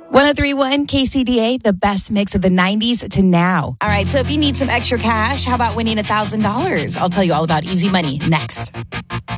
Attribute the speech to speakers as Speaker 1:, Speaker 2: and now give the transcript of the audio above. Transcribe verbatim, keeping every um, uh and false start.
Speaker 1: ten thirty-one K C D A, the best mix of the nineties to now. All right, so if you need some extra cash, how about winning one thousand dollars? I'll tell you all about Easy Money next.